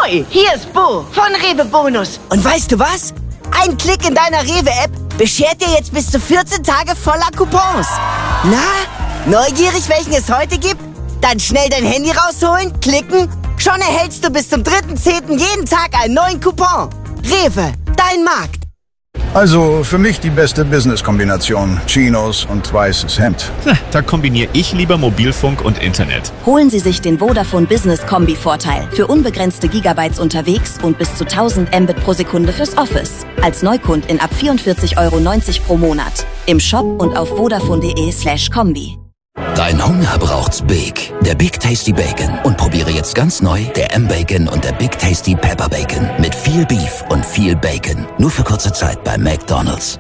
Ahoi, hier ist Bo von Rewe Bonus. Und weißt du was? Ein Klick in deiner Rewe-App beschert dir jetzt bis zu 14 Tage voller Coupons. Na, neugierig, welchen es heute gibt? Dann schnell dein Handy rausholen, klicken. Schon erhältst du bis zum 3.10. jeden Tag einen neuen Coupon. Rewe, dein Markt. Also für mich die beste Business-Kombination. Chinos und weißes Hemd. Da kombiniere ich lieber Mobilfunk und Internet. Holen Sie sich den Vodafone Business Kombi-Vorteil für unbegrenzte Gigabytes unterwegs und bis zu 1000 Mbit pro Sekunde fürs Office. Als Neukundin ab 44,90 € pro Monat. Im Shop und auf vodafone.de/kombi. Dein Hunger braucht's Big. Der Big Tasty Bacon. Und probiere jetzt ganz neu der M-Bacon und der Big Tasty Pepper Bacon. Mit viel Beef und viel Bacon. Nur für kurze Zeit bei McDonald's.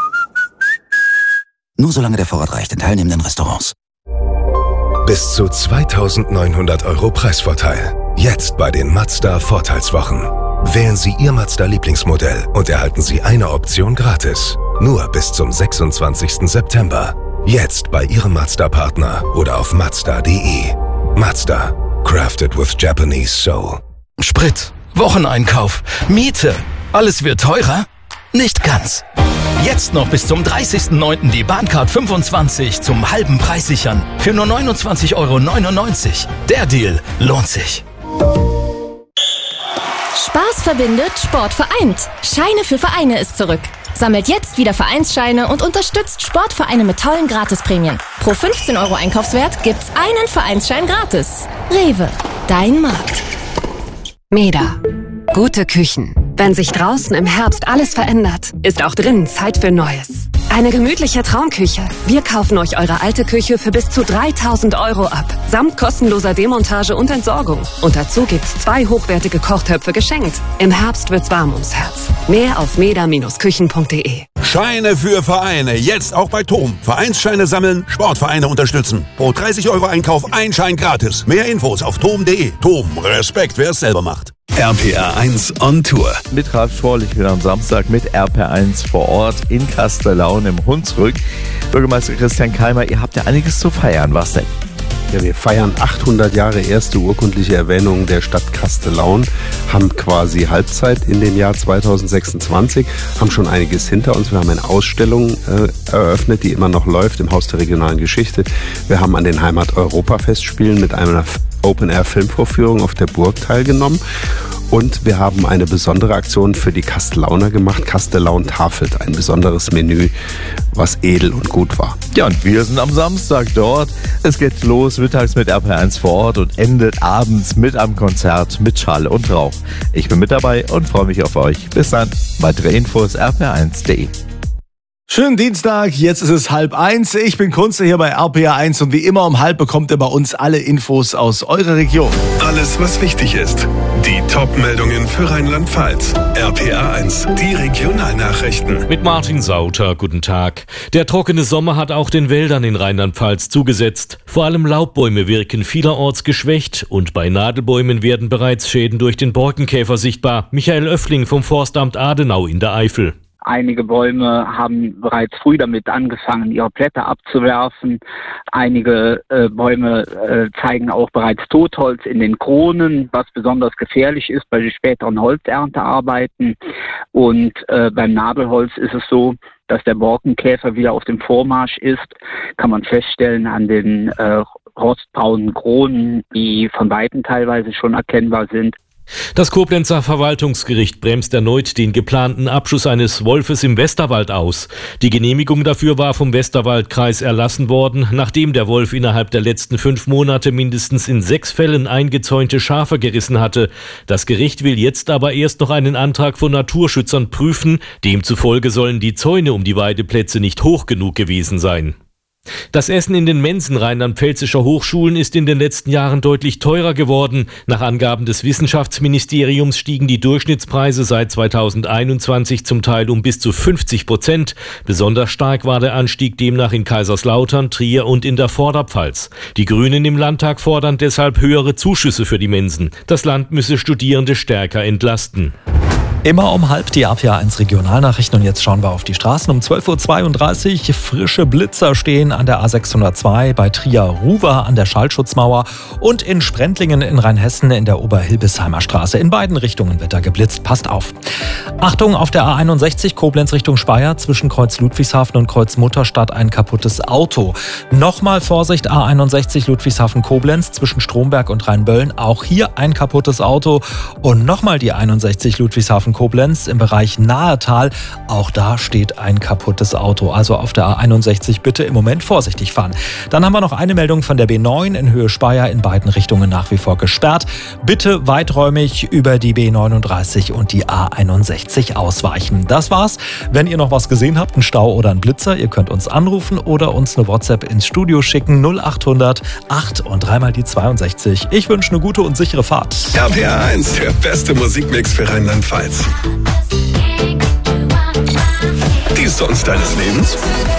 Nur solange der Vorrat reicht in teilnehmenden Restaurants. Bis zu 2.900 € Preisvorteil. Jetzt bei den Mazda Vorteilswochen. Wählen Sie Ihr Mazda-Lieblingsmodell und erhalten Sie eine Option gratis. Nur bis zum 26. September. Jetzt bei Ihrem Mazda-Partner oder auf Mazda.de. Mazda. Crafted with Japanese soul. Sprit, Wocheneinkauf, Miete. Alles wird teurer? Nicht ganz. Jetzt noch bis zum 30.09. die Bahncard 25 zum halben Preis sichern. Für nur 29,99 €. Der Deal lohnt sich. Spaß verbindet, Sport vereint. Scheine für Vereine ist zurück. Sammelt jetzt wieder Vereinsscheine und unterstützt Sportvereine mit tollen Gratisprämien. Pro 15 € Einkaufswert gibt's einen Vereinsschein gratis. Rewe, dein Markt. Meda. Gute Küchen. Wenn sich draußen im Herbst alles verändert, ist auch drinnen Zeit für Neues. Eine gemütliche Traumküche. Wir kaufen euch eure alte Küche für bis zu 3.000 € ab. Samt kostenloser Demontage und Entsorgung. Und dazu gibt's 2 hochwertige Kochtöpfe geschenkt. Im Herbst wird's warm ums Herz. Mehr auf meda-küchen.de. Scheine für Vereine. Jetzt auch bei TOM. Vereinsscheine sammeln, Sportvereine unterstützen. Pro 30 € Einkauf ein Schein gratis. Mehr Infos auf tom.de. TOM. Respekt, wer es selber macht. RPR1 on Tour. Mit Ralf Schorlich wieder am Samstag mit RPR1 vor Ort in Kastellaun im Hunsrück. Bürgermeister Christian Keimer, ihr habt ja einiges zu feiern. Was denn? Ja, wir feiern 800 Jahre erste urkundliche Erwähnung der Stadt Kastellaun, haben quasi Halbzeit in den Jahr 2026, haben schon einiges hinter uns. Wir haben eine Ausstellung eröffnet, die immer noch läuft im Haus der regionalen Geschichte. Wir haben an den Heimat-Europa-Festspielen mit einer Open-Air-Filmvorführung auf der Burg teilgenommen. Und wir haben eine besondere Aktion für die Kastelauner gemacht, Kastellaun tafelt, ein besonderes Menü, was edel und gut war. Ja, und wir sind am Samstag dort. Es geht los mittags mit RPR1 vor Ort und endet abends mit einem Konzert mit Schall und Rauch. Ich bin mit dabei und freue mich auf euch. Bis dann. Weitere Infos rpr1.de. Schönen Dienstag, jetzt ist es 12:30. Ich bin Kunze hier bei RPR1 und wie immer um 12 bekommt ihr bei uns alle Infos aus eurer Region. Alles, was wichtig ist. Die Top-Meldungen für Rheinland-Pfalz. RPR1, die Regionalnachrichten. Mit Martin Sauter, guten Tag. Der trockene Sommer hat auch den Wäldern in Rheinland-Pfalz zugesetzt. Vor allem Laubbäume wirken vielerorts geschwächt und bei Nadelbäumen werden bereits Schäden durch den Borkenkäfer sichtbar. Michael Oeffling vom Forstamt Adenau in der Eifel. Einige Bäume haben bereits früh damit angefangen, ihre Blätter abzuwerfen. Einige Bäume zeigen auch bereits Totholz in den Kronen, was besonders gefährlich ist bei den späteren Holzerntearbeiten. Und beim Nadelholz ist es so, dass der Borkenkäfer wieder auf dem Vormarsch ist. Kann man feststellen an den rostbraunen Kronen, die von Weitem teilweise schon erkennbar sind. Das Koblenzer Verwaltungsgericht bremst erneut den geplanten Abschuss eines Wolfes im Westerwald aus. Die Genehmigung dafür war vom Westerwaldkreis erlassen worden, nachdem der Wolf innerhalb der letzten 5 Monate mindestens in 6 Fällen eingezäunte Schafe gerissen hatte. Das Gericht will jetzt aber erst noch einen Antrag von Naturschützern prüfen. Demzufolge sollen die Zäune um die Weideplätze nicht hoch genug gewesen sein. Das Essen in den Mensen rheinland-pfälzischer Hochschulen ist in den letzten Jahren deutlich teurer geworden. Nach Angaben des Wissenschaftsministeriums stiegen die Durchschnittspreise seit 2021 zum Teil um bis zu 50%. Besonders stark war der Anstieg demnach in Kaiserslautern, Trier und in der Vorderpfalz. Die Grünen im Landtag fordern deshalb höhere Zuschüsse für die Mensen. Das Land müsse Studierende stärker entlasten. Immer um halb die RPA1 Regionalnachrichten und jetzt schauen wir auf die Straßen. Um 12.32 Uhr frische Blitzer stehen an der A602 bei Trier-Ruwer an der Schallschutzmauer und in Sprendlingen in Rheinhessen in der Oberhilbesheimer Straße. In beiden Richtungen wird da geblitzt. Passt auf. Achtung, auf der A61 Koblenz Richtung Speyer zwischen Kreuz Ludwigshafen und Kreuz Mutterstadt ein kaputtes Auto. Nochmal Vorsicht, A61 Ludwigshafen-Koblenz zwischen Stromberg und Rheinböllen. Auch hier ein kaputtes Auto. Und nochmal die 61 Ludwigshafen Koblenz im Bereich Nahetal. Auch da steht ein kaputtes Auto. Also auf der A61 bitte im Moment vorsichtig fahren. Dann haben wir noch eine Meldung von der B9 in Höhe Speyer, in beiden Richtungen nach wie vor gesperrt. Bitte weiträumig über die B39 und die A61 ausweichen. Das war's. Wenn ihr noch was gesehen habt, einen Stau oder einen Blitzer, ihr könnt uns anrufen oder uns eine WhatsApp ins Studio schicken. 0800 8 und 3 die 62. Ich wünsche eine gute und sichere Fahrt. RPA1, der beste Musikmix für Rheinland-Pfalz. Die Songs deines Lebens?